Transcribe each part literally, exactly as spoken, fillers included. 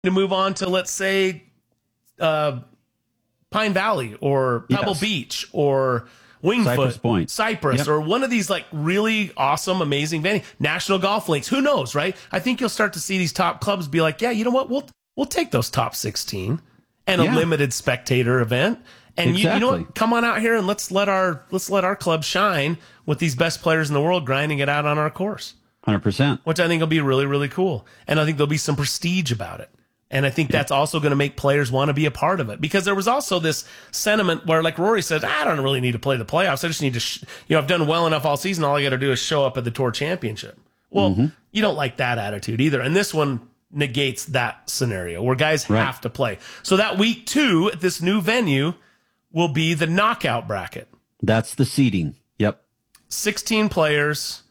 to move on to, let's say, uh, Pine Valley or Pebble Yes. Beach or Wingfoot, Cypress Point. Cypress, Yep. or one of these like really awesome, amazing venues, National Golf Links. Who knows, right? I think you'll start to see these top clubs be like, yeah, you know what? We'll we'll take those top sixteen and Yeah. a limited spectator event. And you, you know Exactly. what? Come on out here and let's let our let's let our club shine with these best players in the world grinding it out on our course, one hundred percent. which I think will be really, really cool. And I think there'll be some prestige about it. And I think that's also going to make players want to be a part of it, because there was also this sentiment where, like Rory says, I don't really need to play the playoffs. I just need to, sh- you know, I've done well enough all season. All I got to do is show up at the Tour Championship. Well, Mm-hmm. you don't like that attitude either. And this one negates that scenario where guys Right. have to play. So that week two at this new venue will be the knockout bracket. That's the seeding. Yep. sixteen players,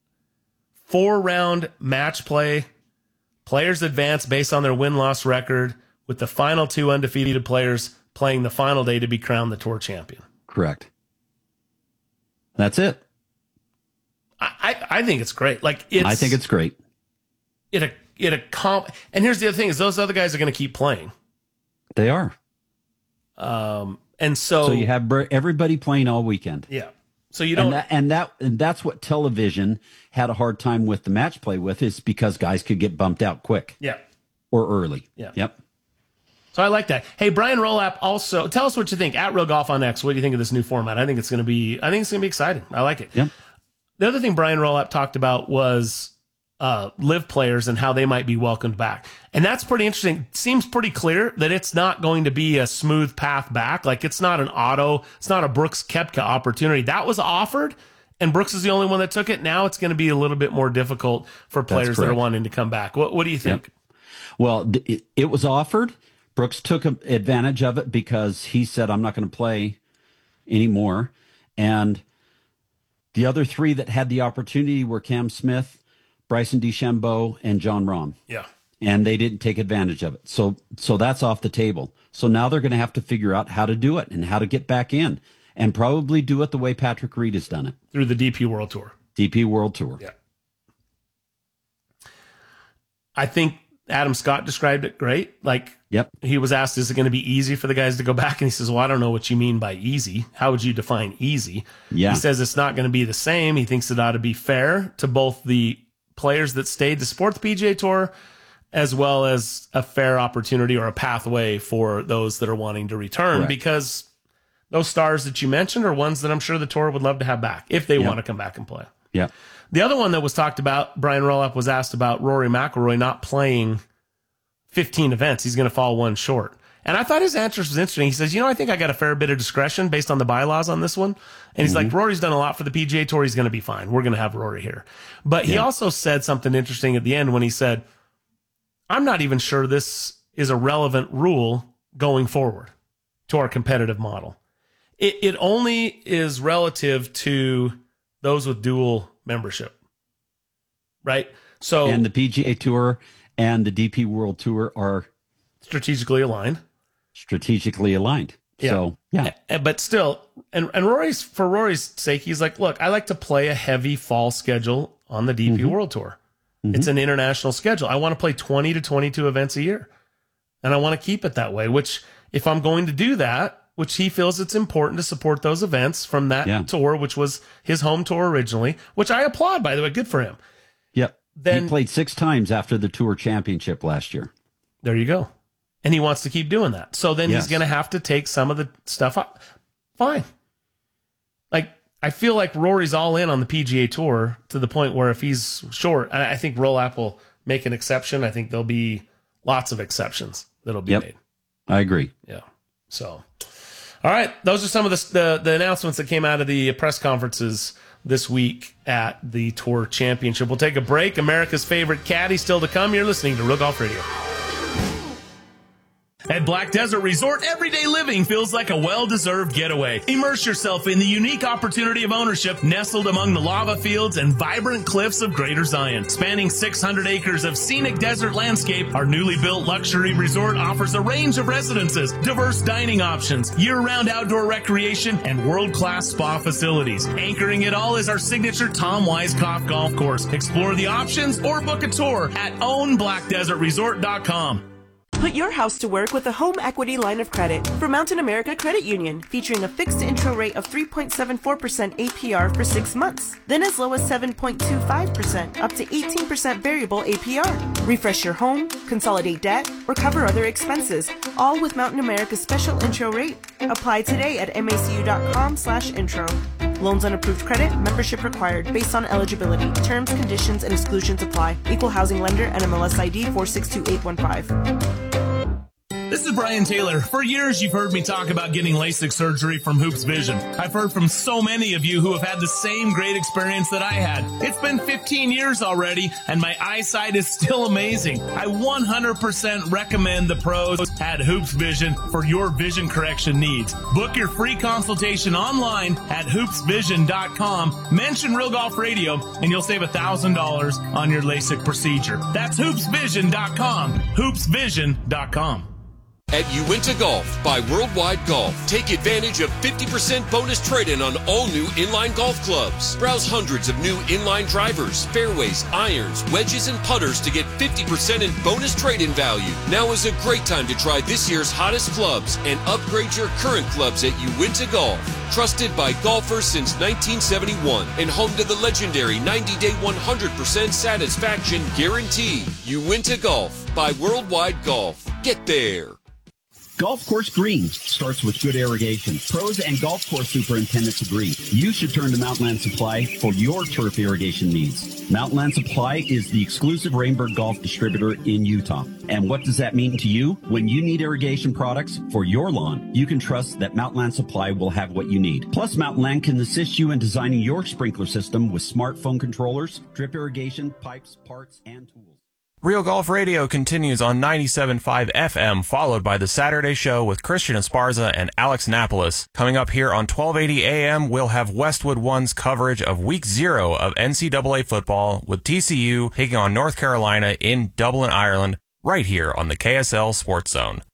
four round match play. Players advance based on their win-loss record, with the final two undefeated players playing the final day to be crowned the Tour champion. Correct. That's it. I, I, I think it's great. Like it's, I think it's great. it a it a comp. And here's the other thing: is those other guys are going to keep playing. They are. Um, and so, So you have br- everybody playing all weekend. yeah. So you don't. And that, and that and that's what television had a hard time with the match play with, is because guys could get bumped out quick yeah. or early. Yeah. Yep. So I like that. Hey, Brian Rolap, also tell us what you think at Real Golf on X. What do you think of this new format? I think it's going to be. I think it's going to be exciting. I like it. Yep. The other thing Brian Rolap talked about was uh, live players and how they might be welcomed back. And that's pretty interesting. Seems pretty clear that it's not going to be a smooth path back. Like it's not an auto, it's not a Brooks Koepka opportunity. That was offered, and Brooks is the only one that took it. Now it's going to be a little bit more difficult for players that are correct. wanting to come back. What, what do you think? Yep. Well, th- it, it was offered. Brooks took a- advantage of it because he said, I'm not going to play anymore. And the other three that had the opportunity were Cam Smith, Bryson DeChambeau, and John Rahm. Yeah. And they didn't take advantage of it. So so that's off the table. So now they're going to have to figure out how to do it and how to get back in, and probably do it the way Patrick Reed has done it. Through the D P World Tour. D P World Tour. Yeah. I think Adam Scott described it great. Like, Yep. he was asked, is it going to be easy for the guys to go back? And he says, well, I don't know what you mean by easy. How would you define easy? Yeah. He says it's not going to be the same. He thinks it ought to be fair to both the players that stayed to support the P G A Tour, as well as a fair opportunity or a pathway for those that are wanting to return. Correct. Because those stars that you mentioned are ones that I'm sure the Tour would love to have back if they Yep. want to come back and play. Yeah. The other one that was talked about, Brian Rollup was asked about Rory McIlroy not playing fifteen events. He's going to fall one short. And I thought his answer was interesting. He says, you know, I think I got a fair bit of discretion based on the bylaws on this one. And he's like, Rory's done a lot for the P G A Tour. He's going to be fine. We're going to have Rory here. But he Yeah. also said something interesting at the end when he said, I'm not even sure this is a relevant rule going forward to our competitive model. It, it only is relative to those with dual membership, right? So And the P G A Tour and the D P World Tour are strategically aligned. strategically aligned. Yeah. So, yeah. Uh, But still, and, and Rory's, for Rory's sake, he's like, look, I like to play a heavy fall schedule on the D P Mm-hmm. World Tour. It's an international schedule. I want to play twenty to twenty-two events a year. And I want to keep it that way, which if I'm going to do that, which he feels it's important to support those events from that Yeah. tour, which was his home tour originally, which I applaud, by the way. Good for him. Yep. Then- he played six times after the Tour Championship last year. There you go. And he wants to keep doing that. So then Yes. he's going to have to take some of the stuff up. Fine. Like, I feel like Rory's all in on the P G A Tour to the point where if he's short, I I think Rolap will make an exception. I think there'll be lots of exceptions that'll be Yep. made. I agree. Yeah. So, all right. Those are some of the, the, the announcements that came out of the press conferences this week at the Tour Championship. We'll take a break. America's favorite caddy still to come. You're listening to Real Golf Radio. At Black Desert Resort, everyday living feels like a well-deserved getaway. Immerse yourself in the unique opportunity of ownership nestled among the lava fields and vibrant cliffs of Greater Zion. Spanning six hundred acres of scenic desert landscape, our newly built luxury resort offers a range of residences, diverse dining options, year-round outdoor recreation, and world-class spa facilities. Anchoring it all is our signature Tom Weiskopf golf course. Explore the options or book a tour at own black desert resort dot com. Put your house to work with a home equity line of credit from Mountain America Credit Union, featuring a fixed intro rate of three point seven four percent A P R for six months, then as low as seven point two five percent, up to eighteen percent variable A P R. Refresh your home, consolidate debt, or cover other expenses, all with Mountain America's special intro rate. Apply today at macu.com slash intro. Loans on approved credit, membership required, based on eligibility. Terms, conditions, and exclusions apply. Equal housing lender, N M L S I D four six two eight one five. This is Brian Taylor. For years, you've heard me talk about getting LASIK surgery from Hoops Vision. I've heard from so many of you who have had the same great experience that I had. It's been fifteen years already, and my eyesight is still amazing. I one hundred percent recommend the pros at Hoops Vision for your vision correction needs. Book your free consultation online at hoops vision dot com. Mention Real Golf Radio, and you'll save one thousand dollars on your LASIK procedure. That's hoops vision dot com. hoops vision dot com. At Uinta Golf by Worldwide Golf, take advantage of fifty percent bonus trade-in on all new inline golf clubs. Browse hundreds of new inline drivers, fairways, irons, wedges, and putters to get fifty percent in bonus trade-in value. Now is a great time to try this year's hottest clubs and upgrade your current clubs at Uinta Golf. Trusted by golfers since nineteen seventy-one and home to the legendary ninety-day one hundred percent satisfaction guarantee. Uinta Golf by Worldwide Golf. Get there. Golf course green starts with good irrigation. Pros and golf course superintendents agree. You should turn to Mountainland Supply for your turf irrigation needs. Mountainland Supply is the exclusive Rainbird Golf distributor in Utah. And what does that mean to you? When you need irrigation products for your lawn, you can trust that Mountainland Supply will have what you need. Plus, Mountainland can assist you in designing your sprinkler system with smartphone controllers, drip irrigation, pipes, parts, and tools. Real Golf Radio continues on ninety-seven point five F M, followed by the Saturday Show with Christian Esparza and Alex Napolis. Coming up here on twelve eighty A M, we'll have Westwood One's coverage of Week Zero of N C double A football, with T C U taking on North Carolina in Dublin, Ireland, right here on the K S L Sports Zone.